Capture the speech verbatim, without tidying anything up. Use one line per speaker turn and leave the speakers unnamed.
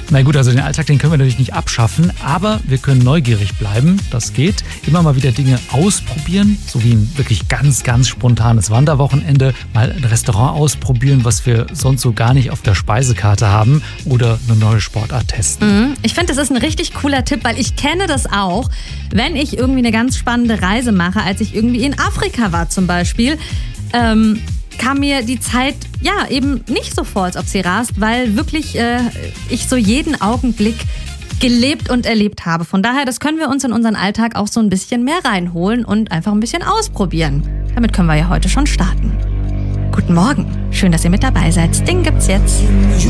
Na gut, also den Alltag, den können wir natürlich nicht abschaffen, aber wir können neugierig bleiben. Das geht. Immer mal wieder Dinge ausprobieren, so wie ein wirklich ganz, ganz spontanes Wanderwochenende. Mal ein Restaurant ausprobieren, was wir sonst so gar nicht auf der Speisekarte haben, oder eine neue Sportart testen.
Mhm. Ich finde, das ist ein richtig cooler Tipp, weil ich kenne das auch, wenn ich irgendwie eine ganz spannende Reise mache, als ich irgendwie in Afrika war zum Beispiel. Ähm, kam mir die Zeit ja eben nicht so vor, als ob sie rast, weil wirklich äh, ich so jeden Augenblick gelebt und erlebt habe. Von daher, das können wir uns in unseren Alltag auch so ein bisschen mehr reinholen und einfach ein bisschen ausprobieren. Damit können wir ja heute schon starten. Guten Morgen, schön, dass ihr mit dabei seid. Ding gibt's jetzt.